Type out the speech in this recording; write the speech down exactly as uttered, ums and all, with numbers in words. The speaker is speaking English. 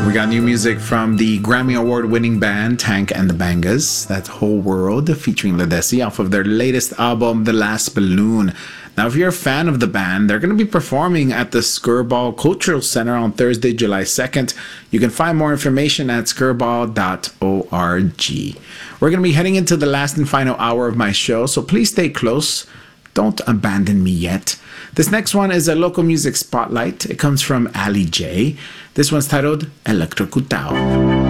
We got new music from the Grammy Award-winning band Tank and the Bangas, That Whole World, featuring Ledesi off of their latest album, The Last Balloon. Now, if you're a fan of the band, they're going to be performing at the Skirball Cultural Center on Thursday, July second. You can find more information at skirball dot org. We're going to be heading into the last and final hour of my show, so please stay close. Don't abandon me yet. This next one is a local music spotlight. It comes from Ali J. This one's titled Electrocutao.